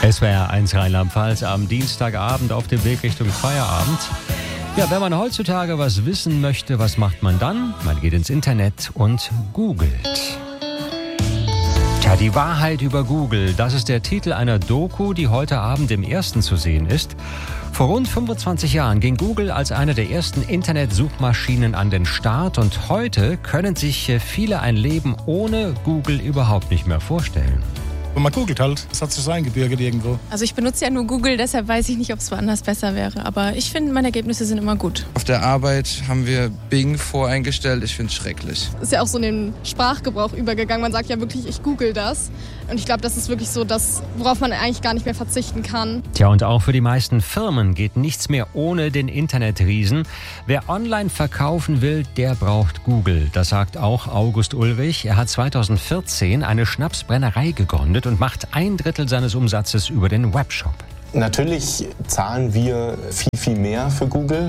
SWR 1 Rheinland-Pfalz am Dienstagabend auf dem Weg Richtung Feierabend. Ja, wenn man heutzutage was wissen möchte, was macht man dann? Man geht ins Internet und googelt. Tja, die Wahrheit über Google, das ist der Titel einer Doku, die heute Abend im Ersten zu sehen ist. Vor rund 25 Jahren ging Google als eine der ersten Internetsuchmaschinen an den Start und heute können sich viele ein Leben ohne Google überhaupt nicht mehr vorstellen. Und man googelt halt, es hat sich so eingebürgert irgendwo. Also ich benutze ja nur Google, deshalb weiß ich nicht, ob es woanders besser wäre. Aber ich finde, meine Ergebnisse sind immer gut. Auf der Arbeit haben wir Bing voreingestellt. Ich finde es schrecklich. Ist ja auch so in den Sprachgebrauch übergegangen. Man sagt ja wirklich, ich google das. Und ich glaube, das ist wirklich so das, worauf man eigentlich gar nicht mehr verzichten kann. Tja, und auch für die meisten Firmen geht nichts mehr ohne den Internetriesen. Wer online verkaufen will, der braucht Google. Das sagt auch August Ulrich. Er hat 2014 eine Schnapsbrennerei gegründet und macht 1/3 seines Umsatzes über den Webshop. Natürlich zahlen wir viel mehr für Google.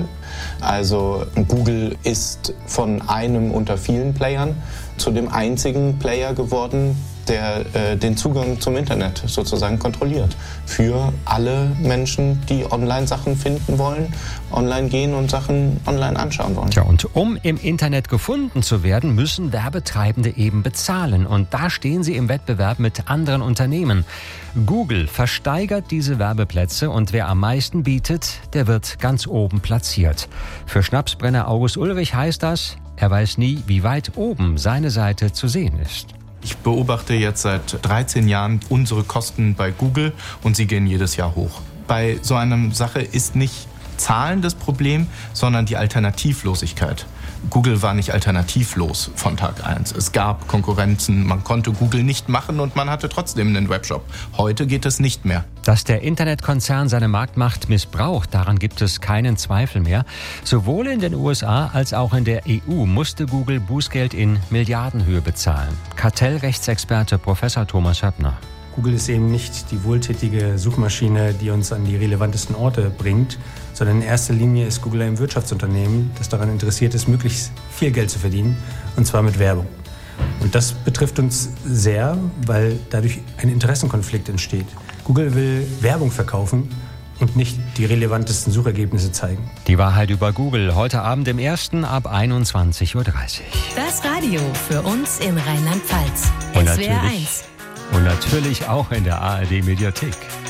Also Google ist von einem unter vielen Playern zu dem einzigen Player geworden, der den Zugang zum Internet sozusagen kontrolliert. Für alle Menschen, die Online-Sachen finden wollen, online gehen und Sachen online anschauen wollen. Tja, und um im Internet gefunden zu werden, müssen Werbetreibende eben bezahlen. Und da stehen sie im Wettbewerb mit anderen Unternehmen. Google versteigert diese Werbeplätze und wer am meisten bietet, der wird ganz oben platziert. Für Schnapsbrenner August Ulrich heißt das, er weiß nie, wie weit oben seine Seite zu sehen ist. Ich beobachte jetzt seit 13 Jahren unsere Kosten bei Google und sie gehen jedes Jahr hoch. Bei so einer Sache ist nicht Zahlen das Problem, sondern die Alternativlosigkeit. Google war nicht alternativlos von Tag 1. Es gab Konkurrenzen, man konnte Google nicht machen und man hatte trotzdem einen Webshop. Heute geht es nicht mehr. Dass der Internetkonzern seine Marktmacht missbraucht, daran gibt es keinen Zweifel mehr. Sowohl in den USA als auch in der EU musste Google Bußgeld in Milliardenhöhe bezahlen. Kartellrechtsexperte Professor Thomas Höppner. Google ist eben nicht die wohltätige Suchmaschine, die uns an die relevantesten Orte bringt, sondern in erster Linie ist Google ein Wirtschaftsunternehmen, das daran interessiert ist, möglichst viel Geld zu verdienen, und zwar mit Werbung. Und das betrifft uns sehr, weil dadurch ein Interessenkonflikt entsteht. Google will Werbung verkaufen und nicht die relevantesten Suchergebnisse zeigen. Die Wahrheit über Google, heute Abend im Ersten ab 21.30 Uhr. Das Radio für uns in Rheinland-Pfalz. SWR 1. Und natürlich auch in der ARD-Mediathek.